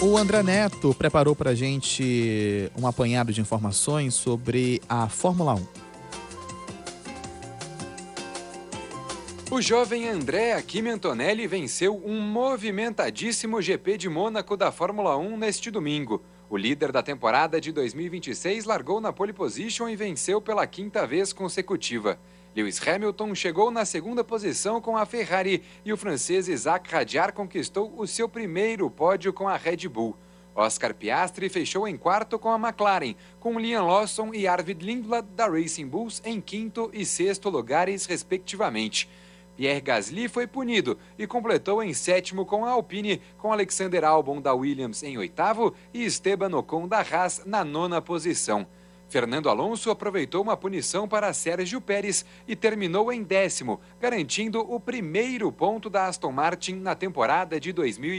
O André Neto preparou para a gente um apanhado de informações sobre a Fórmula 1. O jovem Andrea Kimi Antonelli venceu um movimentadíssimo GP de Mônaco da Fórmula 1 neste domingo. O líder da temporada de 2026 largou na pole position e venceu pela quinta vez consecutiva. Lewis Hamilton chegou na segunda posição com a Ferrari e o francês Isaac Hadjar conquistou o seu primeiro pódio com a Red Bull. Oscar Piastri fechou em quarto com a McLaren, com Liam Lawson e Arvid Lindblad da Racing Bulls em quinto e sexto lugares, respectivamente. Pierre Gasly foi punido e completou em sétimo com a Alpine, com Alexander Albon da Williams em oitavo e Esteban Ocon da Haas na nona posição. Fernando Alonso aproveitou uma punição para Sérgio Pérez e terminou em décimo, garantindo o primeiro ponto da Aston Martin na temporada de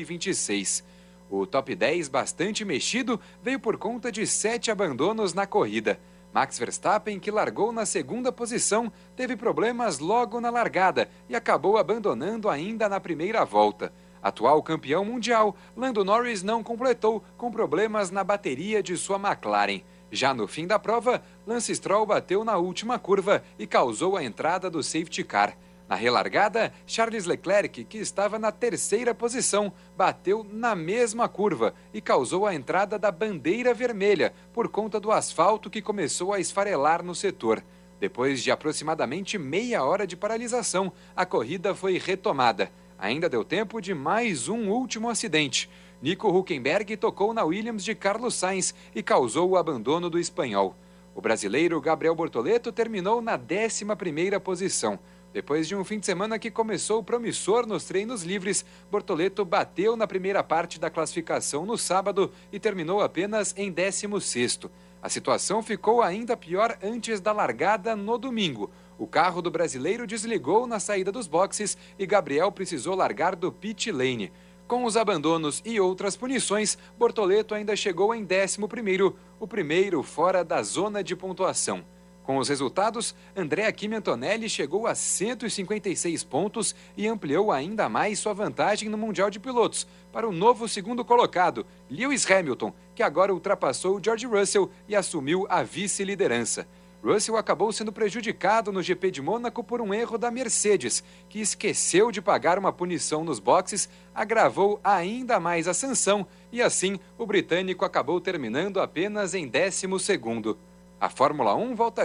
2026. O top 10, bastante mexido, veio por conta de 7 abandonos na corrida. Max Verstappen, que largou na segunda posição, teve problemas logo na largada e acabou abandonando ainda na primeira volta. Atual campeão mundial, Lando Norris não completou, com problemas na bateria de sua McLaren. Já no fim da prova, Lance Stroll bateu na última curva e causou a entrada do safety car. Na relargada, Charles Leclerc, que estava na terceira posição, bateu na mesma curva e causou a entrada da bandeira vermelha por conta do asfalto que começou a esfarelar no setor. Depois de aproximadamente meia hora de paralisação, a corrida foi retomada. Ainda deu tempo de mais um último acidente. Nico Hülkenberg tocou na Williams de Carlos Sainz e causou o abandono do espanhol. O brasileiro Gabriel Bortoleto terminou na 11ª posição. Depois de um fim de semana que começou promissor nos treinos livres, Bortoleto bateu na primeira parte da classificação no sábado e terminou apenas em 16º. A situação ficou ainda pior antes da largada no domingo. O carro do brasileiro desligou na saída dos boxes e Gabriel precisou largar do pit lane. Com os abandonos e outras punições, Bortoleto ainda chegou em 11º, o primeiro fora da zona de pontuação. Com os resultados, Andrea Kimi Antonelli chegou a 156 pontos e ampliou ainda mais sua vantagem no Mundial de Pilotos para o novo segundo colocado, Lewis Hamilton, que agora ultrapassou George Russell e assumiu a vice-liderança. Russell acabou sendo prejudicado no GP de Mônaco por um erro da Mercedes, que esqueceu de pagar uma punição nos boxes, agravou ainda mais a sanção e assim o britânico acabou terminando apenas em 12º. A Fórmula 1 volta